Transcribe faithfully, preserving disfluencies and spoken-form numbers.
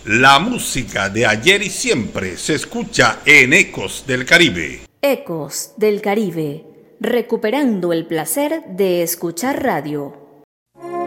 La música de ayer y siempre se escucha en Ecos del Caribe. Ecos del Caribe, recuperando el placer de escuchar radio.